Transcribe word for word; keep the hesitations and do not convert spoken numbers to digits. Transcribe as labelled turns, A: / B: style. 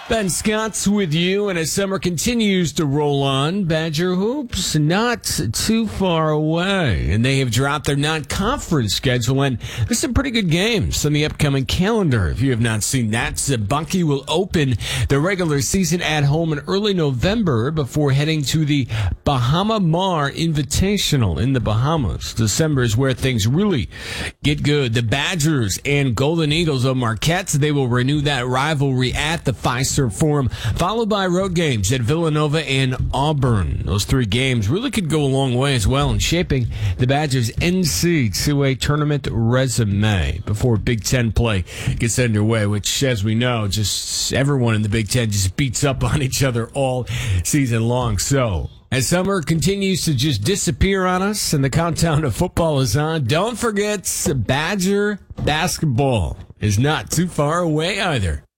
A: Ben Scott's with you, and as summer continues to roll on, Badger Hoops not too far away, and they have dropped their non-conference schedule, and there's some pretty good games on the upcoming calendar. If you have not seen that, Bunkie will open the regular season at home in early November before heading to the Bahama Mar Invitational in the Bahamas. December is where things really get good. The Badgers and Golden Eagles of Marquette, they will renew that rivalry at the Fiserv Forum, followed by road games at Villanova and Auburn. Those three games really could go a long way as well in shaping the Badgers' N C double A tournament resume before Big Ten play gets underway, which, as we know, just everyone in the Big Ten just beats up on each other all season long. So, as summer continues to just disappear on us and the countdown to football is on, don't forget Badger basketball is not too far away either.